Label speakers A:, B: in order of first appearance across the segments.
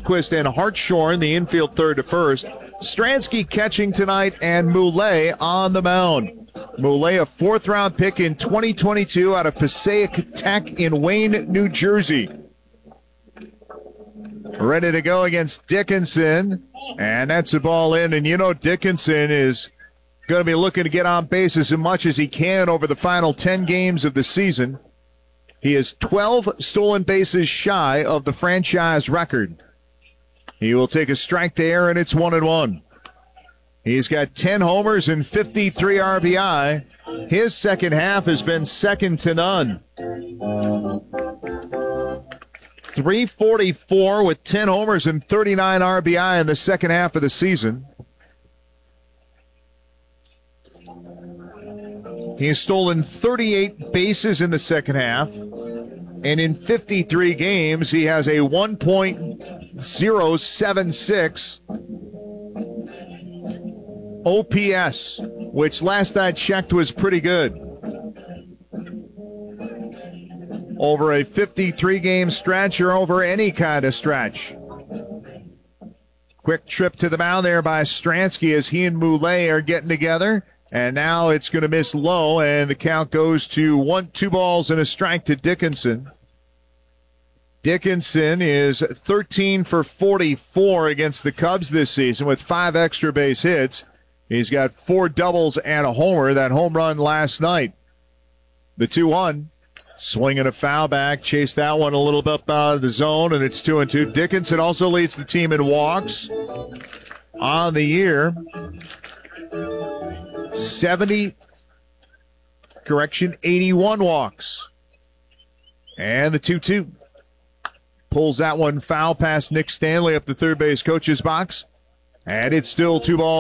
A: Hillquist and Hartshorn, the infield third to first. Stransky catching tonight, and Moulet on the mound. Moulet, a fourth-round pick in 2022 out of Passaic Tech in Wayne, New Jersey. Ready to go against Dickinson, and that's a ball in. And you know Dickinson is going to be looking to get on base as much as he can over the final 10 games of the season. He is 12 stolen bases shy of the franchise record. He will take a strike there, and it's 1-1. He's got 10 homers and 53 RBI. His second half has been second to none. 344 with 10 homers and 39 RBI in the second half of the season. He has stolen 38 bases in the second half. And in 53 games, he has a 1.076 OPS, which last I checked was pretty good. Over a 53-game stretch or over any kind of stretch. Quick trip to the mound there by Stransky as he and Moulet are getting together. And now it's going to miss low, and the count goes to 2-1 to Dickinson. Dickinson is 13 for 44 against the Cubs this season with 5 extra base hits. He's got 4 doubles and a homer, that home run last night. The 2-1. Swinging a foul back, chased that one a little bit out of the zone, and it's 2-2. Dickinson also leads the team in walks on the year. 81 walks. And the 2-2. Pulls that one foul past Nick Stanley up the third base coach's box. And it's still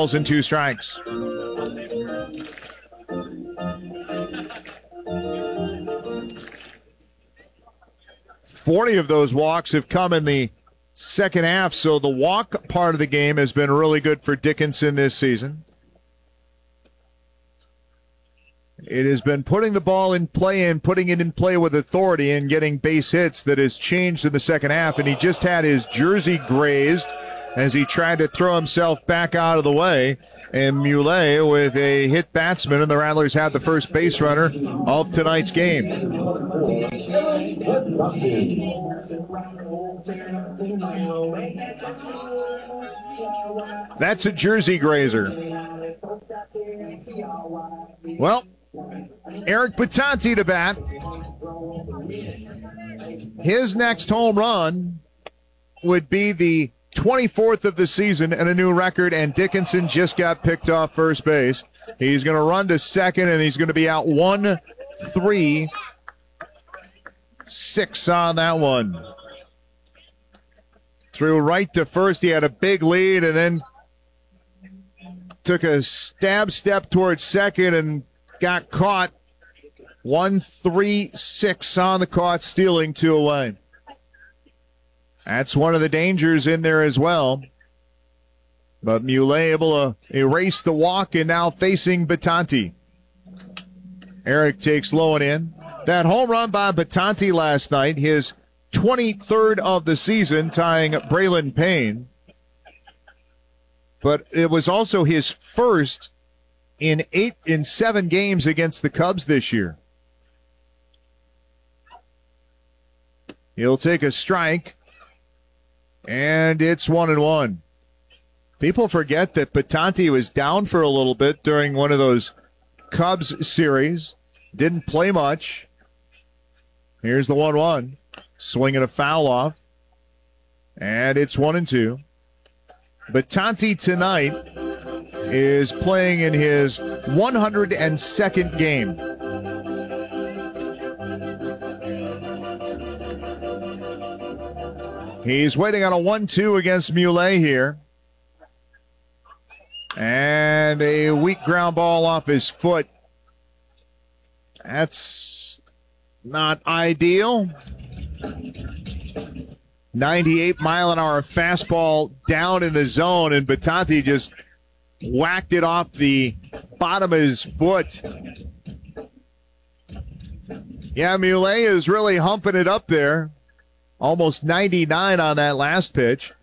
A: 2-2. 40 of those walks have come in the second half, so the walk part of the game has been really good for Dickinson this season. It has been putting the ball in play and putting it in play with authority and getting base hits that has changed in the second half, and he just had his jersey grazed as he tried to throw himself back out of the way. And Moulet with a hit batsman, and the Rattlers have the first base runner of tonight's game. That's a jersey grazer. Well, Eric Batanti to bat. His next home run would be the 24th of the season and a new record, and Dickinson just got picked off first base. He's going to run to second, and he's going to be out 1-3-6 on that one. Threw right to first. He had a big lead and then took a stab step towards second and got caught. 1-3-6 on the caught stealing, 2 away. That's one of the dangers in there as well. But Moulet able to erase the walk and now facing Batanti. Eric takes low and in. That home run by Batanti last night, his 23rd of the season, tying Braylon Payne. But it was also his first in 7 games against the Cubs this year. He'll take a strike, and it's 1-1. People forget that Batanti was down for a little bit during one of those Cubs series. Didn't play much. Here's the 1-1. Swinging a foul off. And it's 1-2. Batanti tonight is playing in his 102nd game. He's waiting on a 1-2 against Moulet here. And a weak ground ball off his foot. That's not ideal. 98-mile-an-hour fastball down in the zone, and Batanti just whacked it off the bottom of his foot. Yeah, Moulet is really humping it up there. Almost 99 on that last pitch.